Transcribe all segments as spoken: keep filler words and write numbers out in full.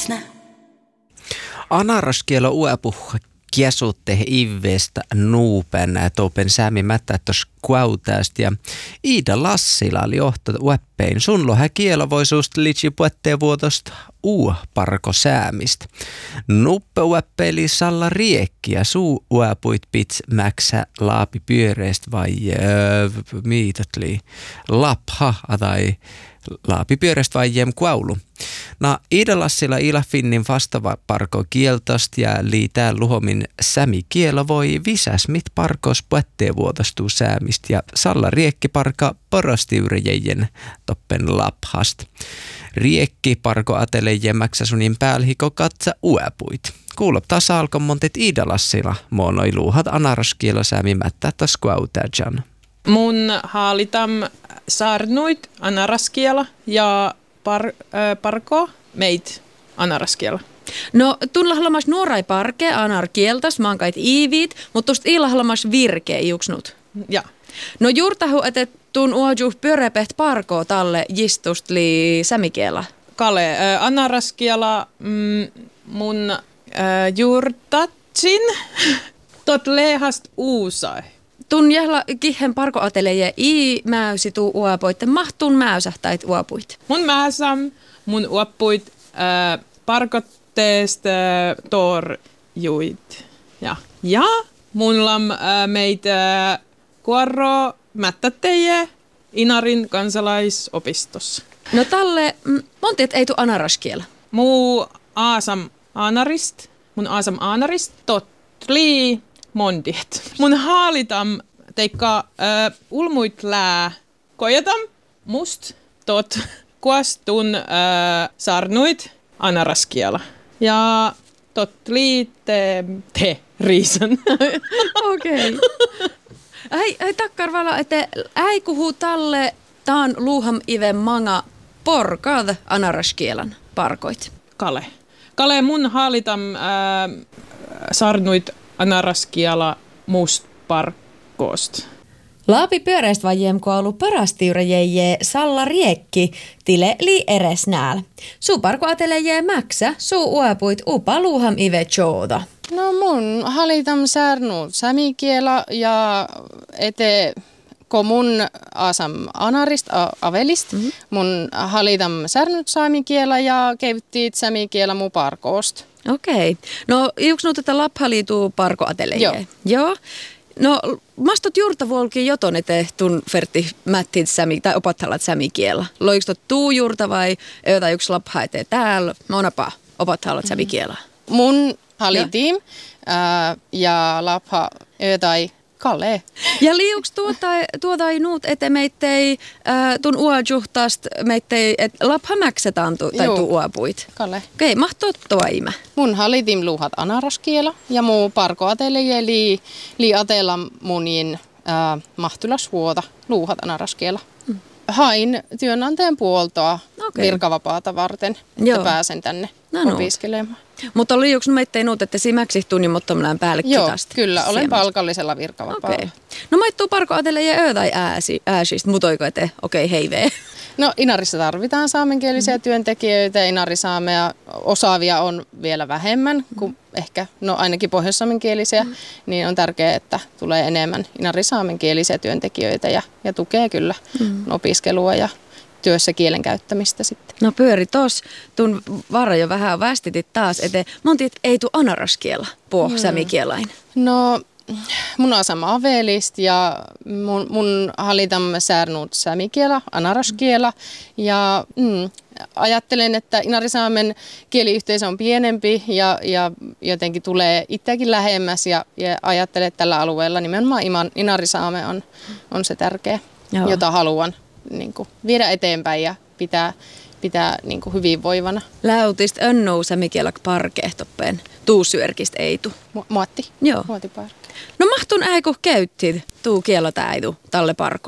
Eresnä. Anaraskielo uepuh kiasutte ivestä nuupen topen säämi mättä tos kuautaast ja Iida Lassila oli johto ueppein. Sun lohe kielo voi suust litsi puetteen vuotosta uu parko säämistä. Nuppe ueppeili Salla Riekki ja suu uepuit pits mäksä laapi pyöreest vai öö, miitatli lapha tai laapi pyöreest vai jem kuaulu. No Iida Lassila ila finnin vastava parko kieltost ja liitää luhomin sämi kielo voi visäs mit parkos puetteen vuotostuu säämist ja Salla Riekki parka porostiyrejien toppen laphast. Riekki parko ateleje mäksä sunin päälhiko katsa uepuit. Kuulop tasa alkon montet Iida Lassila monoi luuhat anaraskielo säämi mättä tas kuautajan. Mun haalitam saarnuit anaraskiela ja par, äh, parko meit anaraskiela. No, tun lahlamas nuorai parke anar kieltas, maankait iiviit, mutta tosta ii lahlamas virke juksnut. Ja. No juurtahu, että tun uojuh pyörepeht parko talle jistust li sämikiela. Kale, äh, anaraskiela mm, mun äh, juurtatsin tot lehast uusai. Tun jähla kihen parko ateleje ii mäysi tuu uapoitte. Mahtun mäysähtäit uapuit? Mun mäsam, mun uapuit äh, parkotteest äh, torjuit. Ja, ja mun lam äh, meitä äh, kuorro mättäteje Inarin kansalaisopistossa. No talle, mm, monti et ei tuu anaraskiela. Muu aasam anarist, mun aasam anarist totli mondiet. Mun haalitam teikka äh, ulmuit lää kojatam must tot kuastun äh, sarnuit anaraskiela. Ja tot liitte te riisan. Okei. Okay. Ei, ei takkar vala, että ei kuhu talle taan luuham ive manga porkad anaraskielan parkoit. Kale. Kale mun haalitam äh, sarnuit anaraskiala must parkoost. Laapi pyöreist vajem koulu parastiurajejje Salla Riekki tile li eresnääl. Suu parko ateleje mäksä, suu uepuit upa luuham ive chooda. No mun halitam särnu sämikiela ja ete ko mun asam anarist a, avelist. Mm-hmm. Mun halitam särnyt saamikiela ja kevyttiit sämikiela mu parkoost. Okei. Okay. No juksnu tätä laphaliituu parko ateleje. Joo. Joo. No mastot juurta vuolkin joton ete tun ferti mättit sämi tai opattalat sämikiela. Loiks tuu juurta vai jotain yksi lapha ete täällä? Monapa opattalat mm-hmm. sämikiela. Mun halitim ää, ja lapha jotain Kalle. Ja liuks tuota, tuota ei nuut, että meittei äh, tun uajuhtast, meittei, että lapha mäksetään tu, tai tuu uapuit. Kalle. Okei, okay, mahtuu toima. Mun halitim luuhat anaraskiela ja muu parko ateleje li, li atela munin äh, mahtulas huota luuhat anaraskiela. Mm. Hain työnantajan puoltoa okay. virkavapaata varten, että Joo. pääsen tänne no, opiskelemaan. Mutta liuks meittei nuut, että si mäksihtuun, mutta millään päällekin Joo, tästä. kyllä. Olen Siemmästä. Palkallisella virkavapaalla. Okay. No maittuu parko ateleje öö tai ääsi, ääsistä, mutoiko ete? Okei, okay, heivee. No Inarissa tarvitaan saamenkielisiä mm. työntekijöitä. Inarisaamea osaavia on vielä vähemmän kuin mm. ehkä, no ainakin pohjoissaamenkielisiä. Mm. Niin on tärkeää, että tulee enemmän inarisaamenkielisiä työntekijöitä ja, ja tukee kyllä mm. opiskelua ja työssä kielen käyttämistä sitten. No pyöri tos, tun varra jo vähän västitit taas, että monti et ei tuu anaraskiela puo mm. sämikielain. No mun asama avelist ja mun, mun halitam särnuut sämikiela, anaraskiela ja mm, ajattelen, että inarisaamen kieliyhteisö on pienempi ja, ja jotenkin tulee itseäkin lähemmäs ja, ja ajattelen, että tällä alueella nimenomaan iman, inarisaame on, on se tärkeä, Joo. jota haluan niin kuin, viedä eteenpäin ja pitää, pitää niin kuin, hyvinvoivana. Läutist önnou sämikielak parkeehtoppeen, tuu syörkist ei tu. Mu- muotti. Joo. Muotiparke. No mahtun äiku käyttit tuu kielot äitu talle parkoosta.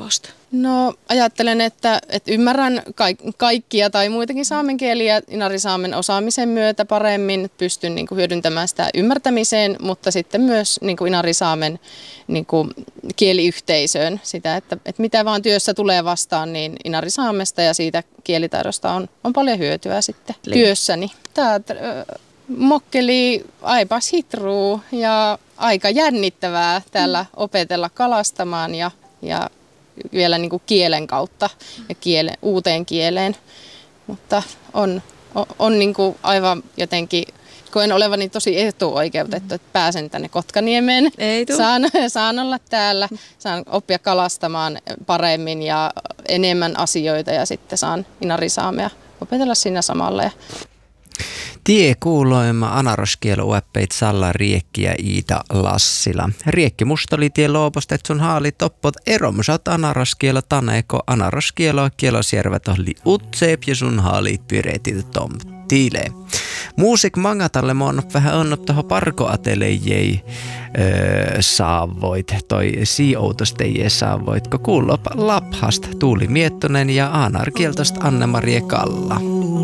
No ajattelen, että, että ymmärrän kaik- kaikkia tai muitakin saamen kieliä inarisaamen osaamisen myötä paremmin. Pystyn niin kuin hyödyntämään sitä ymmärtämiseen, mutta sitten myös niin kuin inarisaamen niin kuin kieliyhteisöön. Sitä, että, että mitä vaan työssä tulee vastaan, niin inarisaamesta ja siitä kielitaidosta on, on paljon hyötyä sitten Li- työssäni. Tämä äh, mokkeli aipas hitruu ja aika jännittävää täällä opetella kalastamaan ja, ja vielä niin kuin kielen kautta ja kielen, uuteen kieleen, mutta on, on, on niin kuin aivan jotenkin, koen olevani tosi etuoikeutettu, että pääsen tänne Kotkaniemeen, saan, saan olla täällä, saan oppia kalastamaan paremmin ja enemmän asioita ja sitten saan inarisaamea opetella siinä samalla. Tie kuuloima anaroskielo ueppeit Salla Riekki ja Iida Lassila. Riekki mustali tie loopustet sun haali toppot eromusat anaroskielo taneeko anaroskielo kielosjärvet oli utseep ja sun haali pyretit tom tile. Muusik mangatalle on vähän onnut toho parkoatelejei öö, saavoit, toi sioutosteje saavoit, kun kuulop Laphast Tuuli Miettonen ja Aanarkieltost Anne-Marie Kalla.